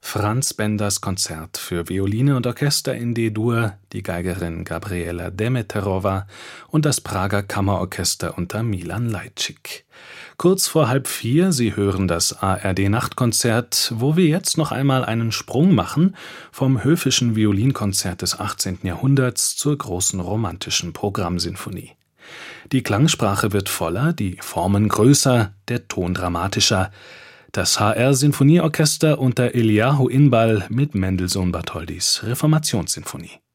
Franz Benders Konzert für Violine und Orchester in D-Dur, die Geigerin Gabriela Demeterova und das Prager Kammerorchester unter Milan Lajcik. Kurz vor 3:30, Sie hören das ARD-Nachtkonzert, wo wir jetzt noch einmal einen Sprung machen vom höfischen Violinkonzert des 18. Jahrhunderts zur großen romantischen Programmsinfonie. Die Klangsprache wird voller, die Formen größer, der Ton dramatischer. Das HR-Sinfonieorchester unter Eliahu Inbal mit Mendelssohn-Bartholdys Reformationssinfonie.